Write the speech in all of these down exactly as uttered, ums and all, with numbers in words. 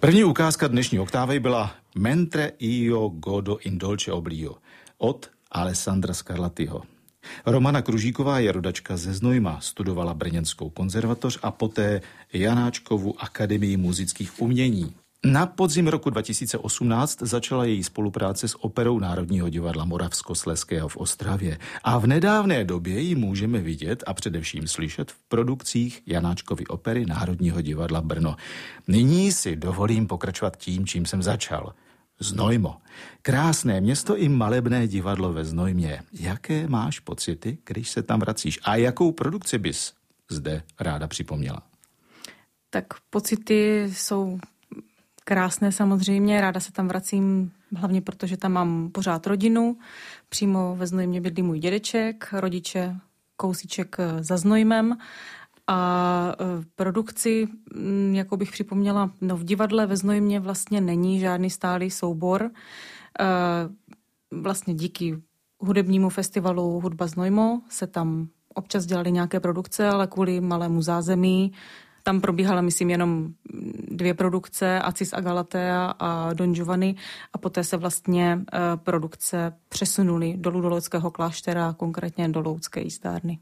První ukázka dnešní oktávy byla Mentre io godo in dolce oblio od Alessandra Scarlattiho. Romana Kružíková je rodačka ze Znojma, studovala Brněnskou konzervatoř a poté Janáčkovu akademii muzických umění. Na podzim roku dva tisíce osmnáct začala její spolupráce s operou Národního divadla Moravskoslezského v Ostravě a v nedávné době ji můžeme vidět a především slyšet v produkcích Janáčkovy opery Národního divadla Brno. Nyní si dovolím pokračovat tím, čím jsem začal. Znojmo. Krásné město i malebné divadlo ve Znojmě. Jaké máš pocity, když se tam vracíš? A jakou produkci bys zde ráda připomněla? Tak pocity jsou krásné samozřejmě, ráda se tam vracím, hlavně protože tam mám pořád rodinu. Přímo ve Znojmě bydlí můj dědeček, rodiče kousíček za Znojmem. A produkci, jako bych připomněla, no v divadle ve Znojmě vlastně není žádný stálý soubor. Vlastně díky hudebnímu festivalu Hudba Znojmo se tam občas dělaly nějaké produkce, ale kvůli malému zázemí tam probíhala, myslím, jenom dvě produkce, Acis a Galatea a Don Giovanni, a poté se vlastně produkce přesunuly dolů do Loudského kláštera, konkrétně do Loudské jízdárny.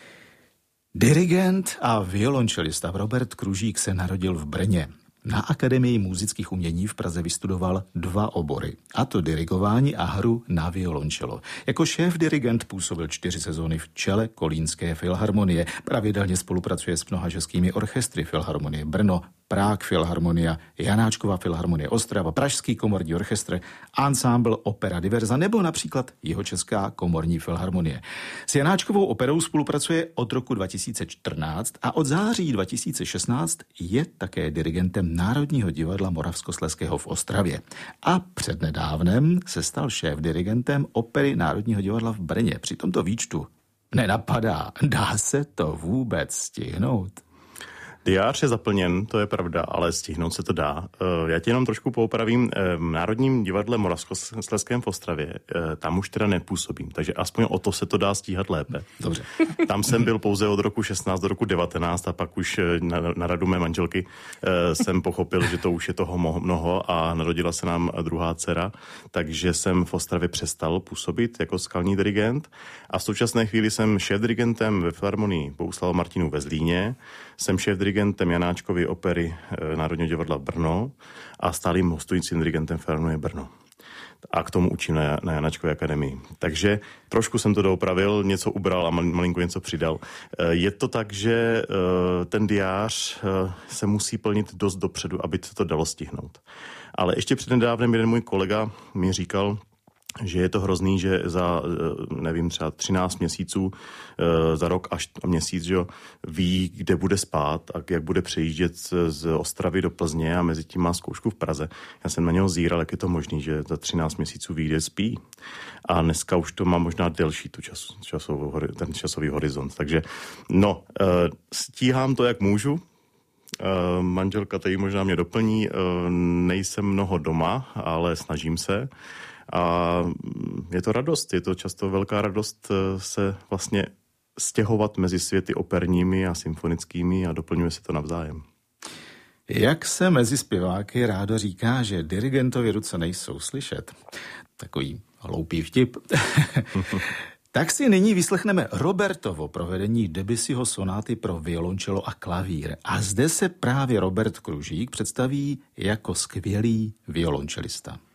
Dirigent a violončelista Robert Kružík se narodil v Brně. Na Akademii múzických umění v Praze vystudoval dva obory, a to dirigování a hru na violončelo. Jako šéf-dirigent působil čtyři sezóny v čele Kolínské filharmonie. Pravidelně spolupracuje s mnoha českými orchestry Filharmonie Brno, Prague Filharmonia, Janáčkova filharmonie Ostrava, Pražský komorní orchestr, Ensemble Opera Diverza nebo například Jihočeská komorní filharmonie. S Janáčkovou operou spolupracuje od roku dva tisíce čtrnáct a od září dva tisíce šestnáct je také dirigentem Národního divadla Moravskoslezského v Ostravě. A přednedávnem se stal šéf-dirigentem opery Národního divadla v Brně. Při tomto výčtu nenapadá, dá se to vůbec stihnout? Diář je zaplněn, to je pravda, ale stihnout se to dá. Já tě jenom trošku poopravím. V Národním divadle Moravskoslezském v Ostravě, tam už teda nepůsobím, takže aspoň o to se to dá stíhat lépe. Dobře. Tam jsem byl pouze od roku šestnáct do roku devatenáct a pak už na, na radu mé manželky jsem pochopil, že to už je toho mnoho a narodila se nám druhá dcera, takže jsem v Ostravě přestal působit jako skalní dirigent a v současné chvíli jsem šéf-dirigentem ve filharmonii Bohuslava Martinů ve Zlíně, jsem šéf-dirigentem Janáčkovy opery Národního divadla Brno a stálým hostujícím dirigentem Filharmonie Brno. A k tomu učím na, na Janáčkové akademii. Takže trošku jsem to doopravil, něco ubral a malinko něco přidal. Je to tak, že ten diář se musí plnit dost dopředu, aby se to dalo stihnout. Ale ještě přednedávnem jeden můj kolega mi říkal, že je to hrozný, že za, nevím, třeba třináct měsíců, za rok až měsíc, že ví, kde bude spát a jak bude přejíždět z Ostravy do Plzně a mezi tím má zkoušku v Praze. Já jsem na něho zíral, jak je to možný, že za třináct měsíců ví, kde spí. A dneska už to má možná delší tu čas, časovou, ten časový horizont. Takže no, stíhám to, jak můžu. Manželka tady možná mě doplní. Nejsem mnoho doma, ale snažím se. A je to radost, je to často velká radost se vlastně stěhovat mezi světy operními a symfonickými a doplňuje se to navzájem. Jak se mezi zpěváky rádo říká, že dirigentovi ruce nejsou slyšet. Takový hloupý vtip. Tak si nyní vyslechneme Robertovo provedení Debussyho sonáty pro violončelo a klavír. A zde se právě Robert Kružík představí jako skvělý violončelista.